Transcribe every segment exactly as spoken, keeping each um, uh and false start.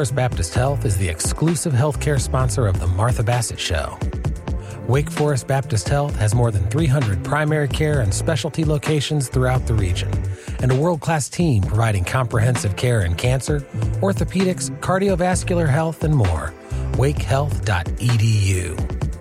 Forest Baptist Health is the exclusive healthcare sponsor of the Martha Bassett Show. Wake Forest Baptist Health has more than three hundred primary care and specialty locations throughout the region, and a world-class team providing comprehensive care in cancer, orthopedics, cardiovascular health, and more. wake health dot e d u.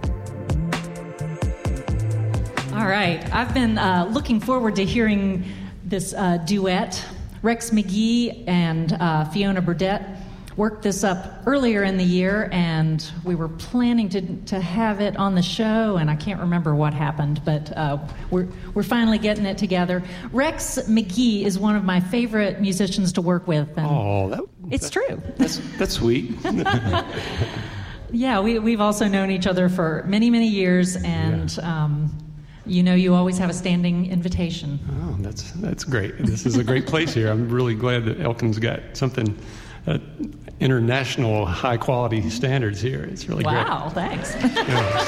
All right. I've been uh, looking forward to hearing this uh, duet. Rex McGee and uh, Fiona Burdette worked this up earlier in the year, and we were planning to to have it on the show, and I can't remember what happened, but uh, we're we're finally getting it together. Rex McGee is one of my favorite musicians to work with. And oh, that, it's that, true. That's that's sweet. Yeah, we we've also known each other for many many years, and. Yeah. Um, You know, you always have a standing invitation. Oh, that's that's great. This is a great place here. I'm really glad that Elkin's got something, uh, international high-quality standards here. It's really wow, great. Wow, thanks. Yeah.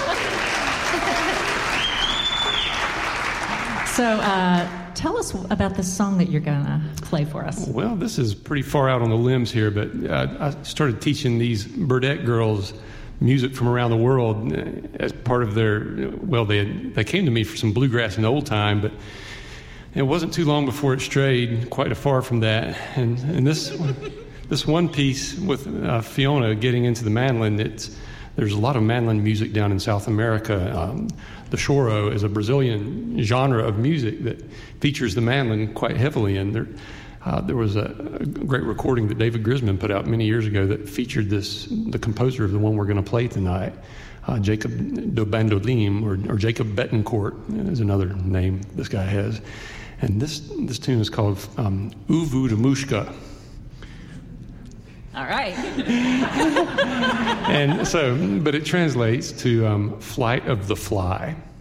So uh, tell us about the song that you're going to play for us. Well, this is pretty far out on the limbs here, but uh, I started teaching these Burdette girls music from around the world as part of their, well, they had, they came to me for some bluegrass in the old time, but it wasn't too long before it strayed quite far from that. And, and this this one piece with uh, Fiona getting into the mandolin, it's, there's a lot of mandolin music down in South America. Um, the choro is a Brazilian genre of music that features the mandolin quite heavily, and there Uh, there was a, a great recording that David Grisman put out many years ago that featured this, the composer of the one we're going to play tonight, uh, Jacob do Bandolim, or, or Jacob Betancourt is another name this guy has. And this this tune is called um, Uvu de Mushka. All right. And so, but it translates to um, Flight of the Fly.